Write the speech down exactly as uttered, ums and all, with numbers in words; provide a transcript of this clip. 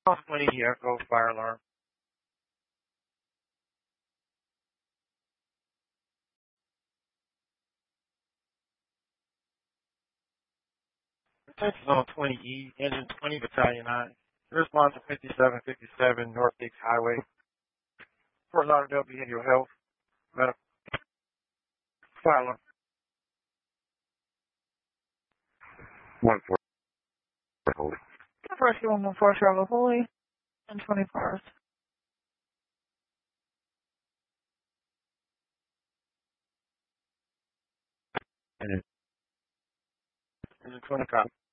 twenty Echo fire alarm. Attention Zone twenty E, Engine twenty, Battalion nine. Response to fifty-seven fifty-seven North Dix Highway. Fort Lauderdale Behavioral Health. Medical fire alarm. One four. Hold. First, you want one four Charlotte Holy and twenty-first. Engine Engine twenty copy.